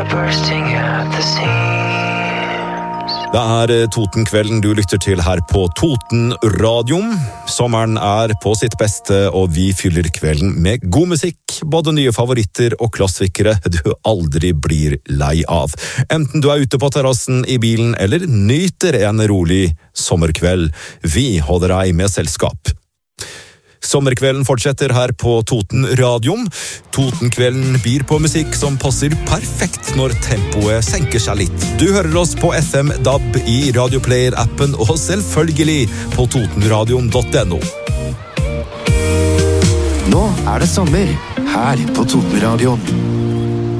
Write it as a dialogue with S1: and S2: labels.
S1: bursting at the seams.
S2: Det er Totenkvelden du lytter til her på Totenradion. Sommeren er på sitt beste, og vi fyller kvelden med god musikk, både nye favoritter og klassikere du aldri blir lei av. Enten du er ute på terrassen i bilen eller nyter en rolig sommerkveld, vi holder deg med selskap. Sommerkvelden fortsetter her på Totenradion. Totenkvelden byr på musikk som passer perfekt når tempoet senker seg litt. Du hører oss på FM DAB i Radioplayer-appen og selvfølgelig på totenradion.no.
S3: Nå er det sommer her på Totenradion.